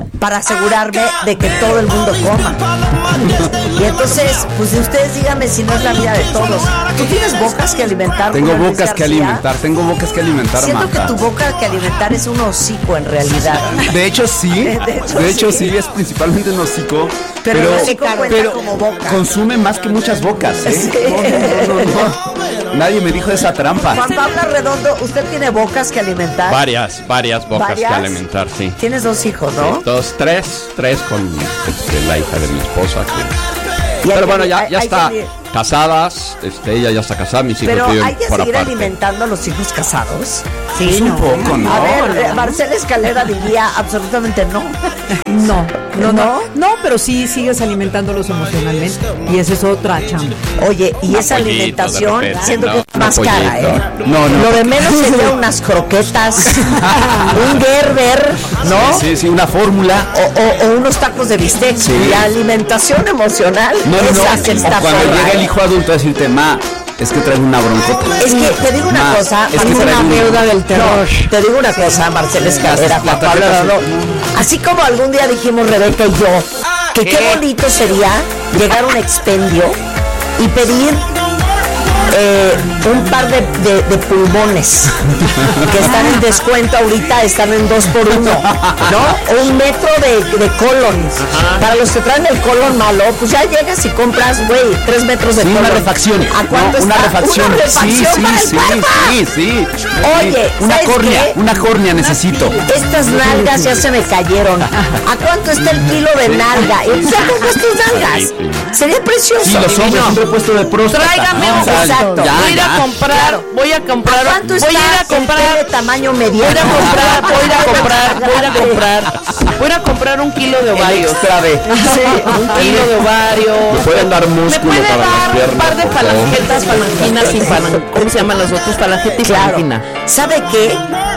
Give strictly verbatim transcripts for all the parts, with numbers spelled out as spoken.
para asegurarme de que todo el mundo coma. Y entonces, pues ustedes díganme si no es la vida de todos. ¿Tú tienes bocas que alimentar? Tengo bocas que alimentar, tengo bocas que alimentar, Siento Marta. que tu boca que alimentar es un hocico en realidad. De hecho sí, de hecho, de hecho sí. sí, es principalmente un hocico. Pero, pero, el hocico cuenta pero como boca. Consume más que muchas bocas, ¿eh? Sí. No, no, no, no. Nadie me dijo esa trampa. Juan Pablo Redondo, ¿usted tiene bocas que alimentar? Varias, varias bocas ¿Varias? que alimentar, sí. Tienes dos hijos, ¿no? Sí, dos, tres, tres con este, la hija de mi esposa. Que... Y Pero hay bueno, que- ya, hay- ya hay está que- casadas, este, ella ya está casada, mis hijos Pero viven hay que por seguir aparte. alimentando a los hijos casados. Sí, pues un poco, ¿no? A ver, eh, Marcela Escalera diría absolutamente no. No, no, no, ¿No? no, pero sí sigues alimentándolos emocionalmente y esa es otra chamba. Oye, y Un esa pollito, alimentación, de repente, siento ¿no? que es Un más cara, pollito. ¿eh? No, no. Lo de menos sería unas croquetas, un Gerber, ¿no? Sí, sí, una fórmula. O, o- o unos tacos de bistec. Sí. Y la alimentación emocional, No, no, esa no. que está O cuando fuera, llega el ¿eh? hijo adulto a decirte, ma, es que traigo una broncota. Es que te digo una Ma, cosa, es que tengo traigo una un- deuda del terror. No, te digo una cosa, Marcela Escalera, La Juan Pablo tarjeta Redondo. Así como algún día dijimos Rebeca y yo, que qué bonito sería llegar a un expendio y pedir eh, un par de, de, de pulmones que están en descuento ahorita, están en dos por uno, ¿no? O un metro de, de colon. Para los que traen el colon malo, pues ya llegas y compras, güey, tres metros de Sí, colon. una refacción. ¿A cuánto No, una está? refacción. Una refacción sí, para el sí, Papa. sí, sí, sí. Oye, una ¿sabes córnea, qué? una córnea necesito. Estas nalgas ya se me cayeron. ¿A cuánto está el kilo de nalga? ¿Y cuánto cuestan tus nalgas? Sería precioso. Sí, los hombres, un repuesto de próstata. Tráigame ¿no? un O sea, exacto. ya, voy a ir a ya. comprar, Claro. voy a comprar, ¿A cuánto voy a ir está a comprar, el té de tamaño mediano? voy a comprar, voy a ir a comprar, voy a ir a comprar, voy a ir a comprar un kilo de ovarios. Extra de. Un kilo de ovarios. ¿Me pueden dar ¿Me músculo puede para las dar un piernas, par de por favor? falangetas, falanginas y falan... ¿Cómo se llaman las otras? Falangeta y Claro. falangina. ¿Sabe qué?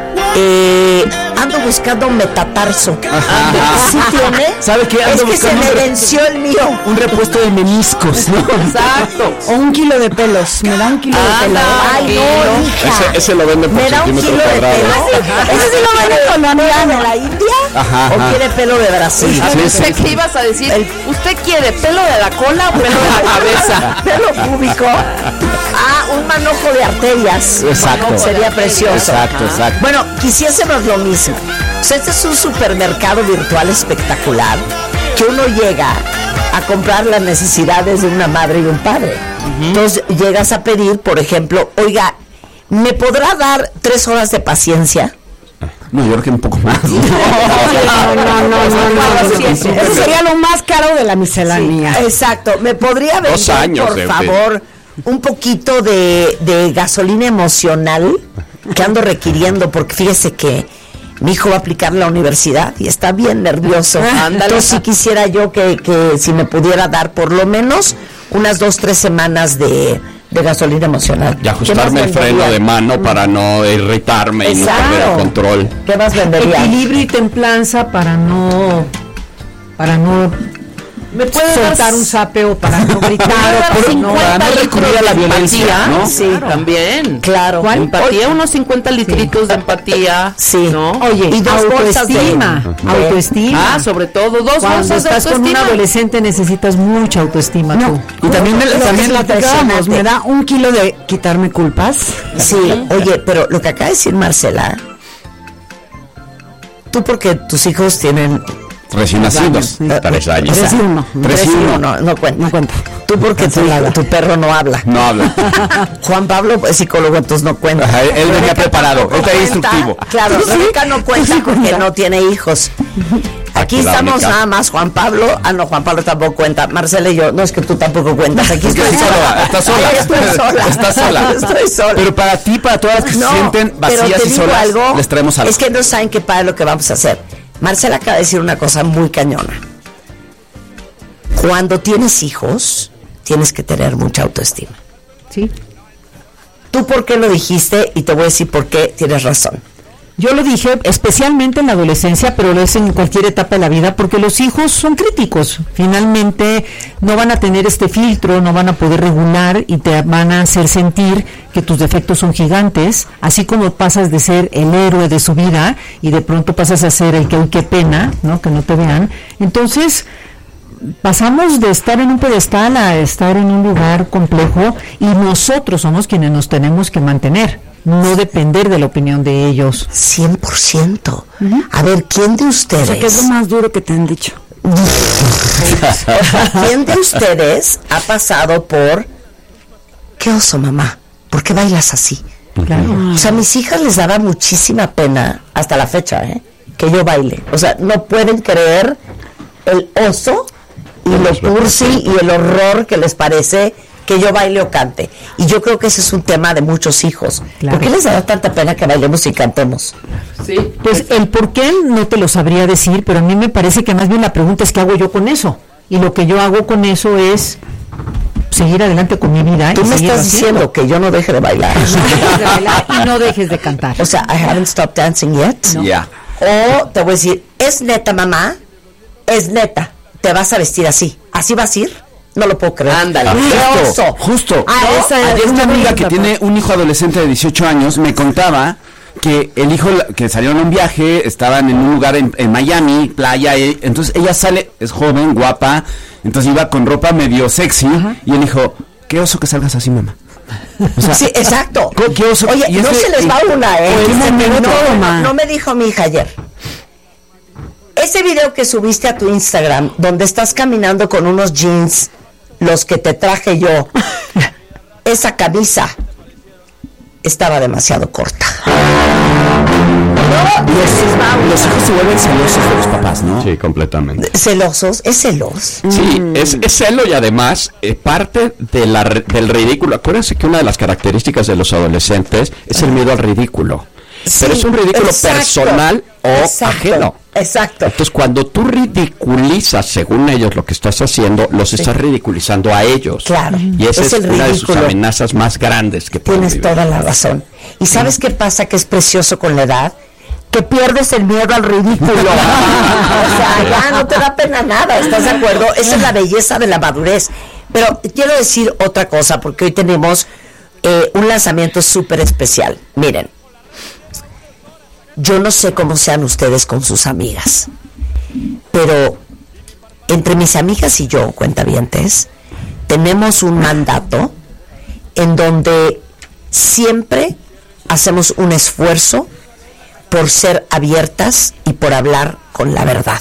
Eh, ando buscando metatarso. ¿Sí tiene? ¿Sabe qué? Es Ando que se buscando me un re- venció el mío. Un repuesto de meniscos, ¿no? Exacto. O un kilo de pelos, me da un kilo de Anda. pelos. Ay, no, hija. Ese, ese lo venden por ¿Me da un centímetro kilo de cuadrado. pelo? ¿Ese sí lo venden con la amiga de la India? Ajá, ¿O ajá. quiere pelo de Brasil? A Sí, ver, sí, ¿usted qué ibas a decir? El- ¿Usted quiere pelo de la cola o pelo de la cabeza? Pelo público. Ah, un manojo de arterias. Exacto. Sería precioso. Exacto, exacto. Bueno, quisiésemos lo mismo. O sea, este es un supermercado virtual espectacular que uno llega a comprar las necesidades de una madre y un padre. Entonces llegas a pedir, por ejemplo, oiga, ¿me podrá dar tres horas de paciencia? No, yo creo que un poco más. No, no, no, no, no. Eso sería lo más caro de la miscelánea. Sí, exacto. ¿Me podría vender, Dos años por de- favor, un poquito de, de gasolina emocional que ando requiriendo? Porque fíjese que mi hijo va a aplicar la universidad y está bien nervioso. Entonces sí quisiera yo que, que si me pudiera dar por lo menos unas dos, tres semanas de, de gasolina emocional. Y ajustarme el freno de mano para no irritarme y no Exacto. perder el control. ¿Qué más vendería? Equilibrio y templanza para no para no ¿Me puede soltar dar un zape o para no gritar ¿Me puede o dar para no, cincuenta para no litros recurrir a de la violencia, empatía? ¿no? Sí. También. Claro. ¿Cuál? Empatía, unos cincuenta litritos de empatía. Sí. ¿No? Oye, Y dos bolsas de- autoestima, de- autoestima. Ah, sobre todo, dos Cuando bolsas de estás con un autoestima. adolescente necesitas mucha autoestima tú. Y también, me- Lo que también platicábamos, me da un kilo de quitarme culpas. Sí, oye, pero lo que acaba de decir Marcela, tú porque tus hijos tienen recién nacidos. Tres años. Tres y uno. tres y y uno, uno. no, no cuenta. No cuenta. Tú porque tu, tu perro no habla. No habla. Juan Pablo es psicólogo, entonces no cuenta. Ajá, él venía Rebeca preparado, tampoco él traía cuenta. instructivo. Claro, Sí, Rebeca no cuenta sí porque cuenta. no tiene hijos. Aquí Aquí la estamos única. nada más Juan Pablo. Ah, no, Juan Pablo tampoco cuenta. Marcela y yo. No, es que tú tampoco cuentas. Aquí estoy Estás sola. sola, estás sola. Ahí estoy sola. Estás sola. Estoy sola. Pero para ti, para todas las que No, se sienten pero vacías te y digo solas, algo, les traemos algo. Es que no saben qué padre lo que vamos a hacer. Marcela acaba de decir una cosa muy cañona. Cuando tienes hijos, tienes que tener mucha autoestima. Sí. ¿Tú por qué lo dijiste? Y te voy a decir por qué tienes razón. Yo lo dije, especialmente en la adolescencia, pero lo es en cualquier etapa de la vida, porque los hijos son críticos. Finalmente no van a tener este filtro, no van a poder regular y te van a hacer sentir que tus defectos son gigantes, así como pasas de ser el héroe de su vida y de pronto pasas a ser el que, uy, qué pena, ¿no? Que no te vean. Entonces, pasamos de estar en un pedestal a estar en un lugar complejo y nosotros somos quienes nos tenemos que mantener, no depender de la opinión de ellos. cien por ciento. Uh-huh. A ver, ¿quién de ustedes? O sea, ¿qué es lo más duro que te han dicho? ¿Quién de ustedes ha pasado por qué oso, mamá? ¿Por qué bailas así? Claro. O sea, a mis hijas les daba muchísima pena, hasta la fecha, ¿eh? Que yo baile. O sea, no pueden creer el oso y lo cursi y el horror que les parece que yo baile o cante. Y yo creo que ese es un tema de muchos hijos. Claro. ¿Por qué les da tanta pena que bailemos y cantemos? Sí. Pues el por qué no te lo sabría decir, pero a mí me parece que más bien la pregunta es ¿qué hago yo con eso? Y lo que yo hago con eso es seguir adelante con mi vida. Tú y me estás haciendo. diciendo que yo no deje de bailar. No dejes de bailar y no dejes de cantar. O sea, I haven't stopped dancing yet. No. Yeah. O te voy a decir, es neta, mamá, es neta, te vas a vestir así. ¿Así vas a ir? No lo puedo creer. Ándale. Justo, justo. Ah, ¿no? esa, Ayer esa una amiga esa que esa tiene un hijo adolescente de dieciocho años me contaba que el hijo, que salieron a un viaje, estaban en un lugar en, en Miami, playa, eh, entonces ella sale, es joven, guapa, entonces iba con ropa medio sexy, uh-huh. y él dijo, qué oso que salgas así, mamá. O sea, sí, exacto. ¿Qué oso? Oye, y no ese, se les va una, ¿eh? No, no, no, no me dijo mi hija ayer. Ese video que subiste a tu Instagram, donde estás caminando con unos jeans, los que te traje yo, esa camisa estaba demasiado corta. No, los, los hijos se vuelven celosos de los papás, ¿no? Sí, completamente. ¿Celosos? ¿Es celos? Sí, mm. es, es celo y además eh, parte de la, del ridículo. Acuérdense que una de las características de los adolescentes es el miedo al ridículo. Sí, pero es un ridículo exacto, personal o exacto, ajeno. Exacto. Entonces, cuando tú ridiculizas, según ellos, lo que estás haciendo, los sí. estás ridiculizando a ellos. Claro. Y esa es, es una de sus amenazas más grandes que pueden Tienes vivir. Toda la razón. ¿Y sabes sí. qué pasa que es precioso con la edad? Que pierdes el miedo al ridículo. O sea, ya no te da pena nada, ¿estás de acuerdo? Esa es la belleza de la madurez. Pero quiero decir otra cosa, porque hoy tenemos eh, un lanzamiento súper especial. Miren. Yo no sé cómo sean ustedes con sus amigas, pero entre mis amigas y yo, cuentavientes, tenemos un mandato en donde siempre hacemos un esfuerzo por ser abiertas y por hablar con la verdad.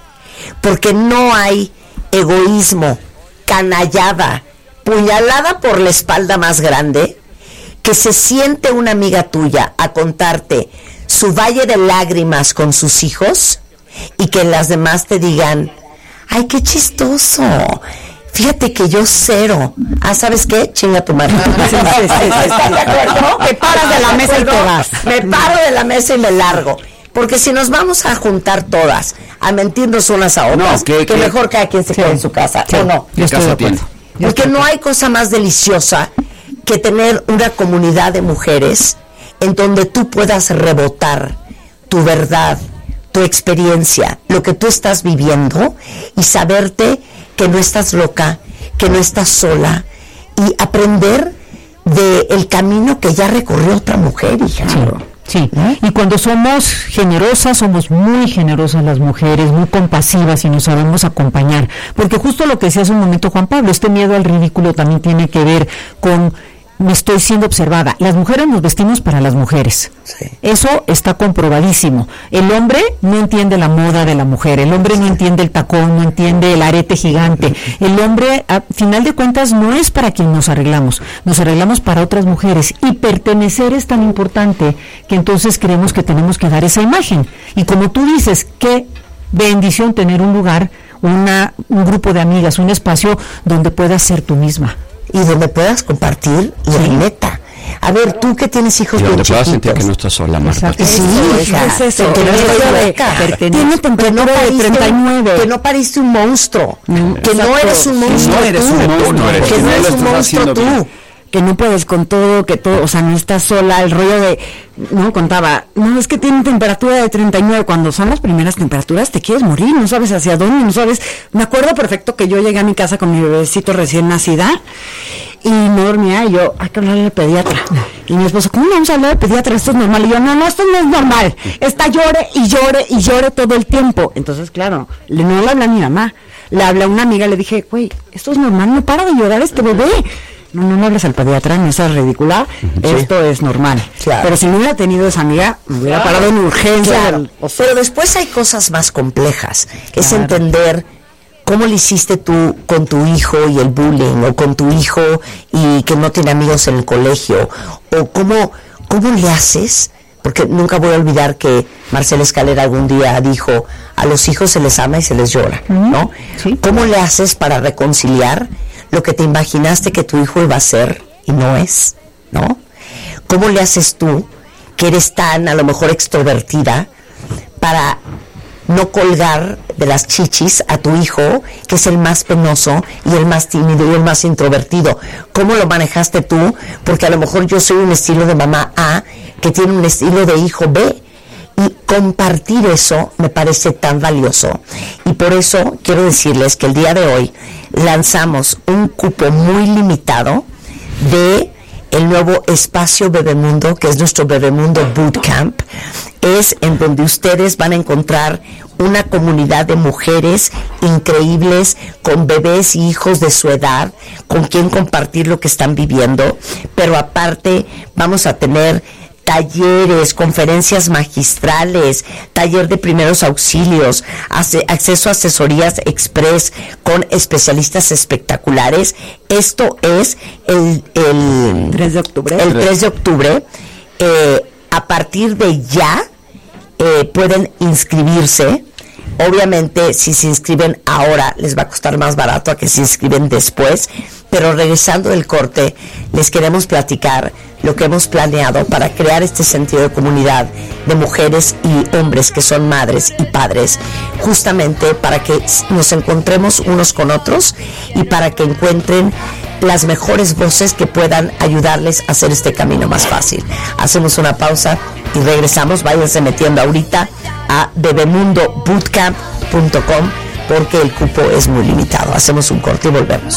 Porque no hay egoísmo, canallada, puñalada por la espalda más grande, que se siente una amiga tuya a contarte su valle de lágrimas con sus hijos y que las demás te digan, ay, qué chistoso, fíjate que yo cero. Ah, ¿sabes qué? Chinga tu madre. ¿Estás de acuerdo? Te paras de la mesa y te vas. Me paro de la mesa y me largo. Porque si nos vamos a juntar todas a mentirnos unas a otras, no, que, que, que mejor cada quien se sí. quede en su casa, sí. ¿o no? Yo estoy de acuerdo. Porque no hay cosa más deliciosa que tener una comunidad de mujeres en donde tú puedas rebotar tu verdad, tu experiencia, lo que tú estás viviendo y saberte que no estás loca, que no estás sola y aprender del camino que ya recorrió otra mujer, hija. Sí. Sí, ¿eh? Y cuando somos generosas, somos muy generosas las mujeres, muy compasivas y nos sabemos acompañar. Porque justo lo que decía hace un momento Juan Pablo, este miedo al ridículo también tiene que ver con me estoy siendo observada. Las mujeres nos vestimos para las mujeres. Sí. Eso está comprobadísimo. El hombre no entiende la moda de la mujer. El hombre no entiende el tacón, no entiende el arete gigante. El hombre, a final de cuentas, no es para quien nos arreglamos. Nos arreglamos para otras mujeres. Y pertenecer es tan importante que entonces creemos que tenemos que dar esa imagen. Y como tú dices, qué bendición tener un lugar, una, un grupo de amigas, un espacio donde puedas ser tú misma. Y donde puedas compartir la sí. neta. A ver, tú que tienes hijos y bien donde chiquitos. puedas sentir que no estás sola, Marta. Sí, hija. Es eso. Que no tiene temperatura de treinta y nueve. Que no pariste un monstruo. Mm, que no eres un monstruo no eres tú. Un monstruo, no eres que no eres un monstruo tú. que no puedes con todo, que todo, o sea, no estás sola, el rollo de, no, contaba, no, es que tiene temperatura de treinta y nueve, cuando son las primeras temperaturas te quieres morir, no sabes hacia dónde, no sabes, me acuerdo perfecto que yo llegué a mi casa con mi bebecito recién nacida, y no dormía, y yo, hay que hablarle al pediatra, y mi esposo, ¿cómo vamos a hablar al pediatra? Esto es normal, y yo, no, no, esto no es normal, está llore, y llore, y llore todo el tiempo, entonces, claro, le, no le habla a mi mamá, le habla a una amiga, le dije, güey, esto es normal, no para de llorar este bebé. No, no, no hables al pediatra, no seas ridícula, sí. Esto es normal. Claro. Pero si no hubiera tenido esa amiga, me hubiera claro. parado en urgencia. Claro. O sea, pero después hay cosas más complejas. Claro. Es entender cómo le hiciste tú con tu hijo y el bullying, o con tu hijo y que no tiene amigos en el colegio, o cómo, cómo le haces, porque nunca voy a olvidar que Marcela Escalera algún día dijo, a los hijos se les ama y se les llora, uh-huh. ¿no? ¿Sí? ¿Cómo le haces para reconciliar lo que te imaginaste que tu hijo iba a ser y no es, ¿no? ¿Cómo le haces tú, que eres tan a lo mejor extrovertida, para no colgar de las chichis a tu hijo, que es el más penoso y el más tímido y el más introvertido? ¿Cómo lo manejaste tú? Porque a lo mejor yo soy un estilo de mamá A, que tiene un estilo de hijo B, y compartir eso me parece tan valioso. Y por eso quiero decirles que el día de hoy lanzamos un cupo muy limitado de el nuevo espacio Bebemundo, que es nuestro Bebemundo Bootcamp. Es en donde ustedes van a encontrar una comunidad de mujeres increíbles, con bebés y hijos de su edad, con quien compartir lo que están viviendo, pero aparte vamos a tener talleres, conferencias magistrales, taller de primeros auxilios, hace, acceso a asesorías express con especialistas espectaculares. Esto es el, el tres de octubre. El tres de octubre. Eh, a partir de ya eh, pueden inscribirse. Obviamente, si se inscriben ahora, les va a costar más barato a que se inscriben después. Pero regresando del corte, les queremos platicar lo que hemos planeado para crear este sentido de comunidad de mujeres y hombres que son madres y padres, justamente para que nos encontremos unos con otros y para que encuentren las mejores voces que puedan ayudarles a hacer este camino más fácil. Hacemos una pausa y regresamos. Váyanse metiendo ahorita a bebemundo bootcamp punto com porque el cupo es muy limitado. Hacemos un corte y volvemos.